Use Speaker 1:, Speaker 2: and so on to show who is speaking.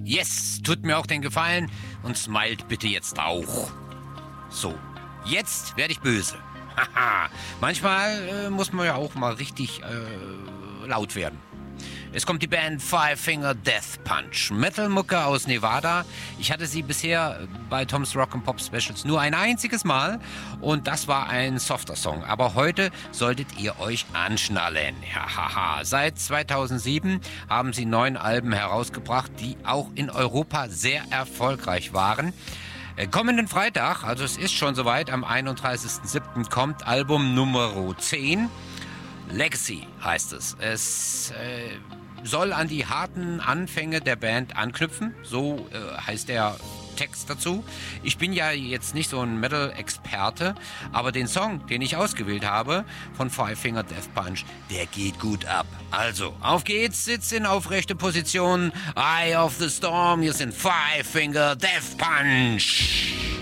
Speaker 1: Yes, tut mir auch den Gefallen und smilet bitte jetzt auch. So, jetzt werde ich böse. Haha, manchmal muss man ja auch mal richtig laut werden. Es kommt die Band Five Finger Death Punch, Metal-Mucke aus Nevada. Ich hatte sie bisher bei Tom's Rock and Pop Specials nur ein einziges Mal und das war ein softer Song. Aber heute solltet ihr euch anschnallen. Hahaha. Seit 2007 haben sie 9 Alben herausgebracht, die auch in Europa sehr erfolgreich waren. Kommenden Freitag, also es ist schon soweit, am 31.07. kommt Album Nummer 10. Legacy heißt es. Es soll an die harten Anfänge der Band anknüpfen, so heißt der Text dazu. Ich bin ja jetzt nicht so ein Metal-Experte, aber den Song, den ich ausgewählt habe, von Five Finger Death Punch, der geht gut ab. Also, auf geht's, sitz in aufrechte Position, Eye of the Storm, hier sind Five Finger Death Punch.